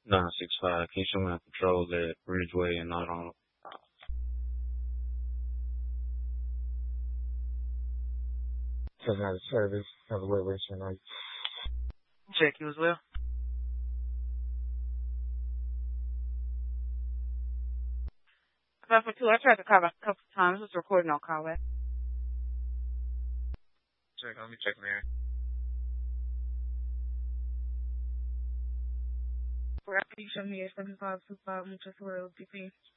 965. Can you show me how to control that Ridgeway and not on? Checking out the service. Have a great rest of your night. Check you as well. For 2, I tried to call back a couple of times. It's recording on call back. Let me check there. For application, yes, 7525, muchas gracias,